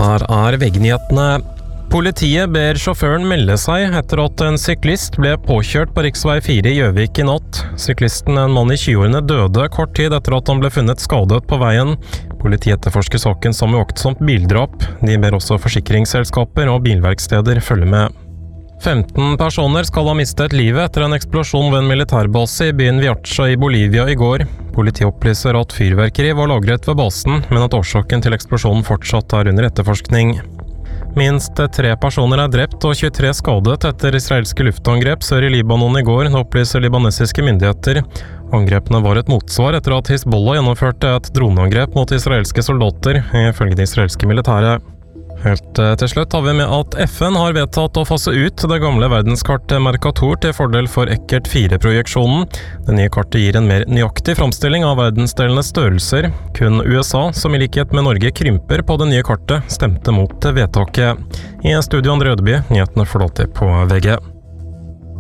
Her VG-nyhetene. Politiet ber sjåføren melde seg etter at en syklist ble påkjørt på riksvei 4 i Gjøvik i natt. Syklisten, en mann i 20-årene, døde kort tid etter at han ble funnet skadet på veien. Politiet etterforsker saken som uaktsomt bildrap. De ber også forsikringsselskaper og bilverksteder følge med. 15 personer skal ha mistet livet etter en eksplosjon ved en militærbase i byen Viacha i Bolivia i går. Politiet opplyser at fyrverkeri var lagret ved basen, men at årsaken til eksplosjonen fortsatt er under etterforskning. Minst 3 personer er drept og 23 skadet etter israelske luftangrep sør i Libanon i går, opplyser libanesiske myndigheter. Angrepene var et motsvar etter at Hizbollah gjennomførte et droneangrep mot israelske soldater, ifølge det israelske militæret. Helt til slutt har vi med at FN har vedtatt å fase ut det gamle verdenskartet Mercator til fordel for Eckert 4-projeksjonen. Det nye kartet gir en mer nøyaktig framstilling av verdensdelenes størrelser. Kun USA, som i likhet med Norge krymper på det nye kartet, stemte mot vedtaket. I studio André Ødeby, nyhetene får alltid på VG.